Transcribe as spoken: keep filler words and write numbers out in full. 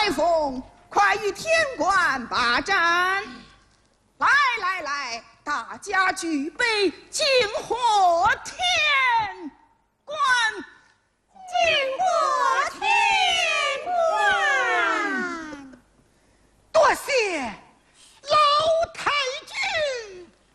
来凤，快与天官把战！来来来，大家举杯敬贺天